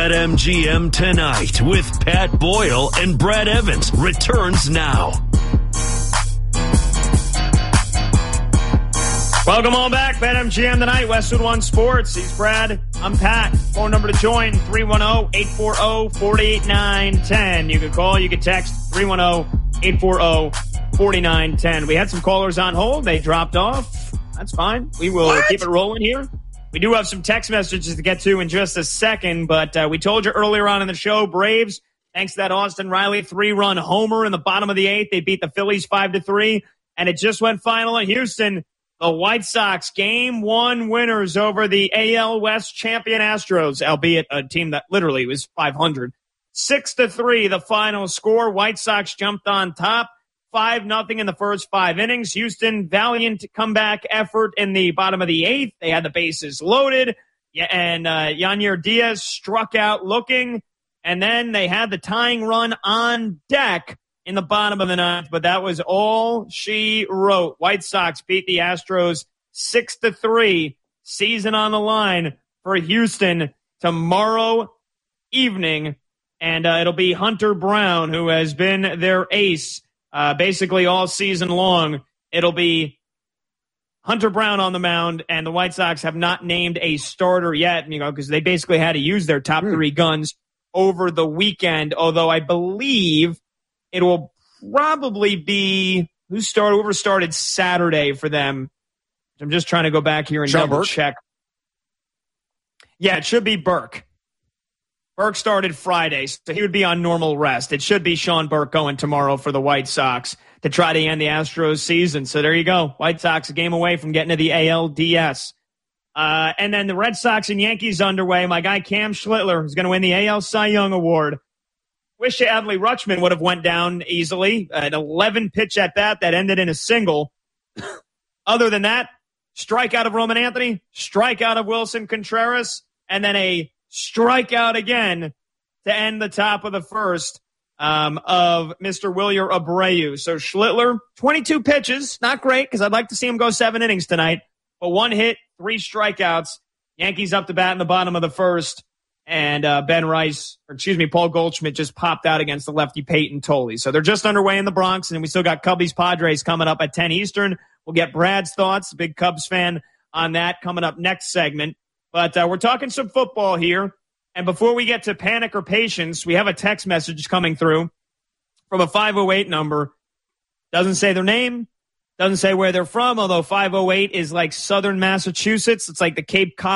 BetMGM Tonight with Pat Boyle and Brad Evans returns now. Welcome on back. BetMGM Tonight, Westwood One Sports. He's Brad. I'm Pat. Phone number to join, 310-840-48910. You can call, you can text, 310-840-4910. We had some callers on hold. They dropped off. That's fine. We will keep it rolling here. We do have some text messages to get to in just a second, but we told you earlier on in the show, Braves, thanks to that Austin Riley 3-run homer in the bottom of the eighth, they beat the Phillies 5-3, and it just went final in Houston. The White Sox Game 1 winners over the AL West champion Astros, albeit a team that literally was 500. 6-3, the final score. White Sox jumped on top. 5-0 in the first 5 innings. Houston, valiant comeback effort in the bottom of the eighth. They had the bases loaded, and Yanyer Diaz struck out looking, and then they had the tying run on deck in the bottom of the ninth, but that was all she wrote. White Sox beat the Astros 6-3. Season on the line for Houston tomorrow evening, and it'll be Hunter Brown, who has been their ace basically all season long. It'll be Hunter Brown on the mound, and the White Sox have not named a starter yet, because they basically had to use their top 3 guns over the weekend, although I believe it will probably be whoever started Saturday for them. I'm just trying to go back here and double check. Yeah, it should be Burke. Burke started Friday, so he would be on normal rest. It should be Sean Burke going tomorrow for the White Sox to try to end the Astros season. So there you go. White Sox a game away from getting to the ALDS. And then the Red Sox and Yankees underway. My guy Cam Schlittler is going to win the AL Cy Young Award. Wish Adley Rutschman would have went down easily. An 11-pitch at bat that ended in a single. Other than that, strikeout of Roman Anthony, strikeout of Wilson Contreras, and then a strikeout again to end the top of the first of Mr. Wilyer Abreu. So Schlittler, 22 pitches. Not great because I'd like to see him go 7 innings tonight. But 1 hit, 3 strikeouts. Yankees up to bat in the bottom of the first. And Paul Goldschmidt just popped out against the lefty Peyton Tolley. So they're just underway in the Bronx, and we still got Cubbies-Padres coming up at 10 Eastern. We'll get Brad's thoughts, big Cubs fan, on that coming up next segment. But we're talking some football here. And before we get to panic or patience, we have a text message coming through from a 508 number. Doesn't say their name, doesn't say where they're from, although 508 is like southern Massachusetts. It's like the Cape Cod